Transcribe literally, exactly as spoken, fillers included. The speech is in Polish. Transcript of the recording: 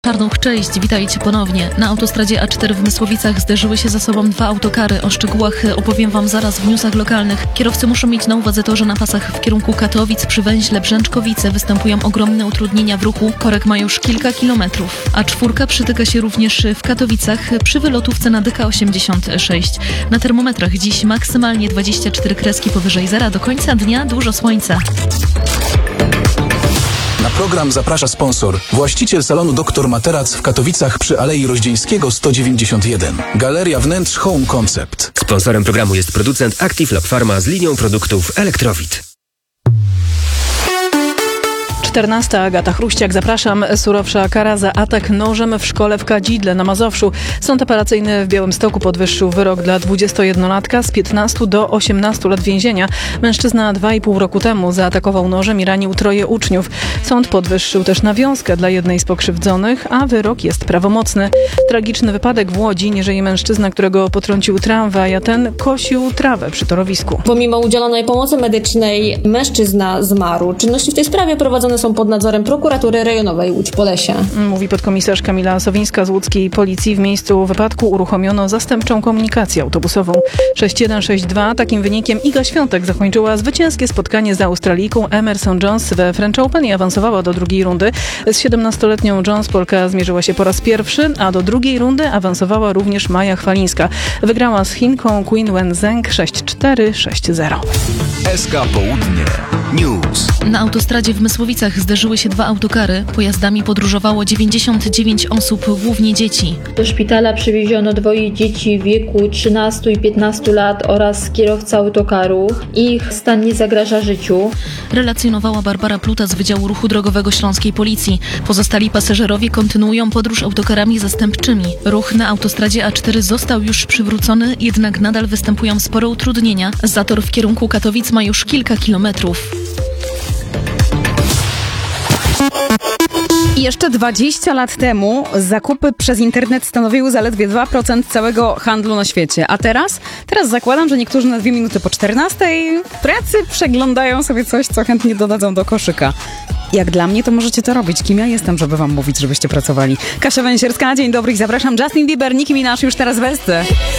Czarnuch, cześć, witajcie ponownie. Na autostradzie A cztery w Mysłowicach zderzyły się ze sobą dwa autokary. O szczegółach opowiem wam zaraz w newsach lokalnych. Kierowcy muszą mieć na uwadze to, że na pasach w kierunku Katowic przy węźle Brzęczkowice występują ogromne utrudnienia w ruchu. Korek ma już kilka kilometrów. A czwórka przytyka się również w Katowicach przy wylotówce na D K osiemdziesiąt sześć. Na termometrach dziś maksymalnie dwadzieścia cztery kreski powyżej zera. Do końca dnia dużo słońca. Na program zaprasza sponsor, właściciel salonu Doktor Materac w Katowicach przy Alei Roździeńskiego sto dziewięćdziesiąt jeden. Galeria wnętrz Home Concept. Sponsorem programu jest producent Active Lab Pharma z linią produktów Elektrowit. czternasta. Agata Chruściak, zapraszam. Surowsza kara za atak nożem w szkole w Kadzidle na Mazowszu. Sąd apelacyjny w Białymstoku podwyższył wyrok dla dwudziestojednolatka z piętnastu do osiemnastu lat więzienia. Mężczyzna dwa i pół roku temu zaatakował nożem i ranił troje uczniów. Sąd podwyższył też nawiązkę dla jednej z pokrzywdzonych, a wyrok jest prawomocny. Tragiczny wypadek w Łodzi. Nie żyje mężczyzna, którego potrącił tramwaj, a ten kosił trawę przy torowisku. Pomimo udzielonej pomocy medycznej mężczyzna zmarł. Czynności w tej sprawie prowadzone są pod nadzorem prokuratury rejonowej Łódź-Polesie. Mówi podkomisarz Kamila Sowińska z łódzkiej policji. W miejscu wypadku uruchomiono zastępczą komunikację autobusową. sześć jeden sześć dwa. Takim wynikiem Iga Świątek zakończyła zwycięskie spotkanie z Australijką Emerson Jones we French Open i awansowała do drugiej rundy. Z siedemnastoletnią Jones Polka zmierzyła się po raz pierwszy, a do drugiej rundy awansowała również Maja Chwalińska. Wygrała z Chinką Qin Wenzheng sześć cztery sześć zero. S K Południe News. Na autostradzie w Mysłowicach zderzyły się dwa autokary. Pojazdami podróżowało dziewięćdziesiąt dziewięć osób, głównie dzieci. Do szpitala przywieziono dwoje dzieci w wieku trzynastu i piętnastu lat oraz kierowca autokaru. Ich stan nie zagraża życiu. Relacjonowała Barbara Pluta z Wydziału Ruchu Drogowego Śląskiej Policji. Pozostali pasażerowie kontynuują podróż autokarami zastępczymi. Ruch na autostradzie A cztery został już przywrócony, jednak nadal występują spore utrudnienia. Zator w kierunku Katowic ma już kilka kilometrów. I jeszcze dwadzieścia lat temu zakupy przez internet stanowiły zaledwie dwa procent całego handlu na świecie. A teraz? Teraz zakładam, że niektórzy na dwie minuty po czternastej w pracy przeglądają sobie coś, co chętnie dodadzą do koszyka. Jak dla mnie, to możecie to robić. Kim ja jestem, żeby wam mówić, żebyście pracowali? Kasia Węsierska, dzień dobry i zapraszam. Justin Bieber, Nicki Minaj już teraz w Esce.